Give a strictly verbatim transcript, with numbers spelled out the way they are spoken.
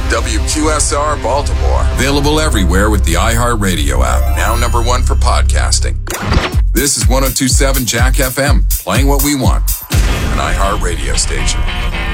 W Q S R Baltimore. Available everywhere with the iHeartRadio app. Now number one for podcasting. This is one oh two point seven Jack F M, playing what we want. An iHeartRadio station.